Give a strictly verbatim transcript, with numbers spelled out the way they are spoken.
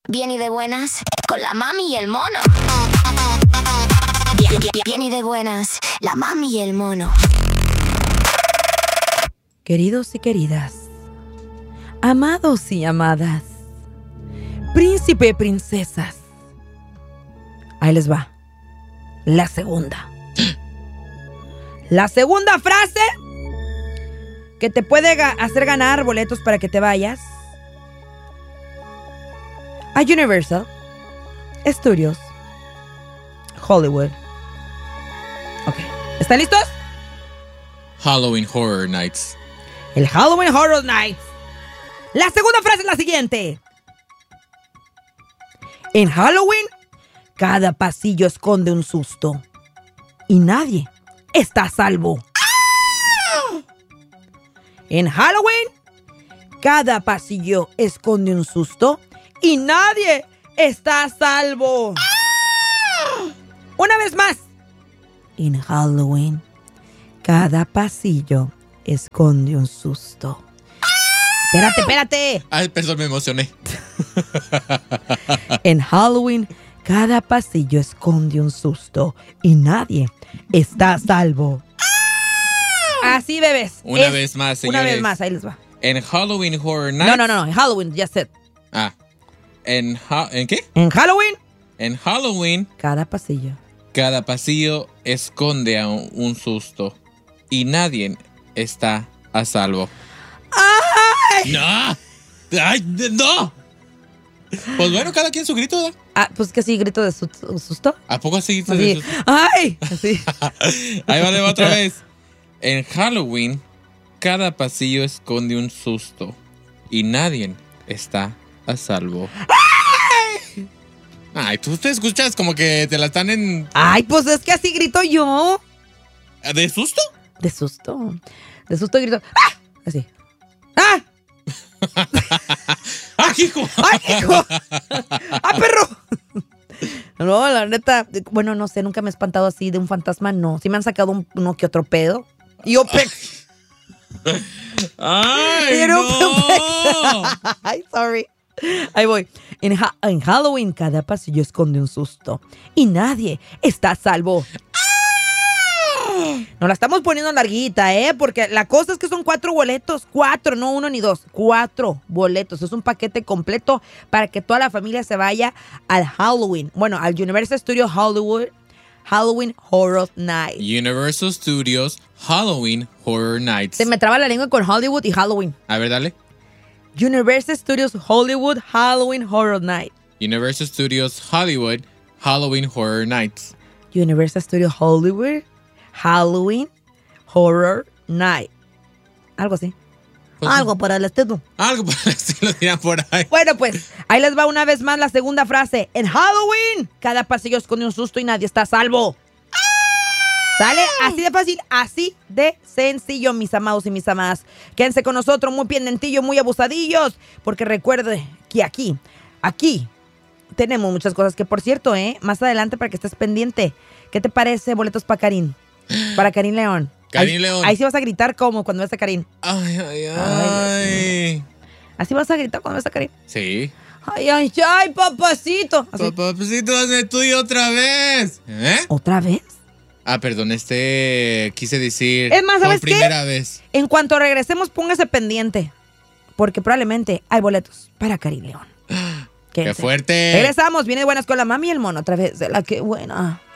Bien y de buenas, con la mami y el mono. Bien, bien, bien y de buenas, la mami y el mono. Queridos y queridas, amados y amadas, príncipe y princesas, ahí les va la segunda. La segunda frase que te puede ga- hacer ganar boletos para que te vayas a Universal Studios Hollywood. Ok, ¿están listos? Halloween Horror Nights. El Halloween Horror Nights. La segunda frase es la siguiente. En Halloween, cada pasillo esconde un susto y nadie está a salvo. En Halloween, cada pasillo esconde un susto y nadie está a salvo. Una vez más. En Halloween, cada pasillo esconde un susto. Espérate, espérate. Ay, perdón, me emocioné. En Halloween, cada pasillo esconde un susto y nadie está a salvo. Así, bebés. Una Es- vez más, Una señores. vez más, ahí les va. En Halloween Horror Nights. No, no, no, en Halloween, ya sé. Ah. En, ha- ¿En qué? En Halloween, En Halloween, cada pasillo. cada pasillo esconde a un, un susto y nadie está a salvo. ¡Ay! ¡No! ¡Ay, no! Pues bueno, cada quien su grito, ¿verdad? Ah, pues que sí, grito de su- susto. ¿A poco así? se- Así. ¡Ay! Así. Ahí vale otra vez. En Halloween, cada pasillo esconde un susto y nadie está a salvo. Ay, tú te escuchas como que te la están en... Ay, pues es que así grito yo. ¿De susto? De susto. De susto grito. ¡Ah! Así. ¡Ah! ¡Ah, hijo! ¡Ay, hijo! ¡Ah, perro! No, la neta, bueno, no sé, nunca me he espantado así de un fantasma, no. Sí me han sacado un, uno que otro pedo. Y yo pe... ¡Ay, Pero- no! Ay, sorry. Ahí voy. En, ha- en Halloween cada pasillo esconde un susto y nadie está a salvo. Nos la estamos poniendo larguita, ¿eh? Porque la cosa es que son cuatro boletos. Cuatro, no uno ni dos. Cuatro boletos. Es un paquete completo para que toda la familia se vaya al Halloween. Bueno, al Universal Studios Hollywood Halloween Horror Night. Universal Studios Halloween Horror Nights. Se me traba la lengua con Hollywood y Halloween. A ver, dale. Universal Studios Hollywood Halloween Horror Night. Universal Studios Hollywood Halloween Horror Nights. Universal Studios Hollywood Halloween Horror Night. Algo así. Pues, Algo para el estilo. Algo por el estilo dirán por ahí. Bueno, pues, ahí les va una vez más la segunda frase. En Halloween, cada pasillo esconde un susto y nadie está a salvo. ¿Sale? Así de fácil, así de sencillo, mis amados y mis amadas. Quédense con nosotros muy pendentillos, muy abusadillos, porque recuerde que aquí, aquí, tenemos muchas cosas que, por cierto, ¿eh? Más adelante para que estés pendiente. ¿Qué te parece boletos para Karin? Para Karin León. Karin Ahí- León. Ahí sí vas a gritar como cuando ves a Karin. Ay, ay, ay. Ay, Así vas a gritar cuando ves a Karin. Sí. Ay, ay, ay, papacito. Así. Papacito, hazme tuyo otra vez. ¿Eh? ¿Otra vez? Ah, perdón, este quise decir Es más, ¿sabes por qué? primera vez. En cuanto regresemos, póngase pendiente. Porque probablemente hay boletos para Karin León. ¡Qué Quédense. fuerte! Regresamos. Viene de buenas con la mami y el mono. Otra vez de la que buena.